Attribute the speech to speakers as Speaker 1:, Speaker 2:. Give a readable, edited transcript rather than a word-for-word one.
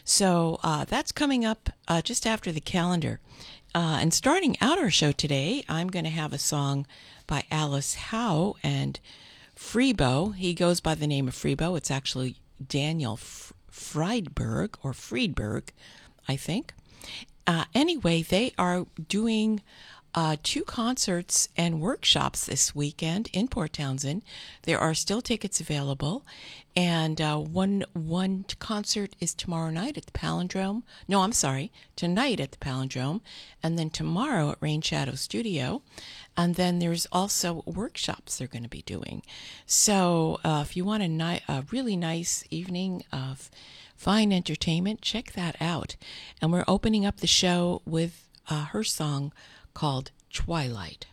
Speaker 1: So that's coming up just after the calendar. And starting out our show today, I'm going to have a song by Alice Howe and Freebo. He goes by the name of Freebo. It's actually Daniel Friedberg or Friedberg, I think. Anyway, they are doing two concerts and workshops this weekend in Port Townsend. There are still tickets available, and one concert is tomorrow night at the Palindrome. No, I'm sorry, tonight at the Palindrome, and then tomorrow at Rain Shadow Studio. And then there's also workshops they're going to be doing. So if you want a really nice evening of fine entertainment, check that out. And we're opening up the show with her song called Twilight.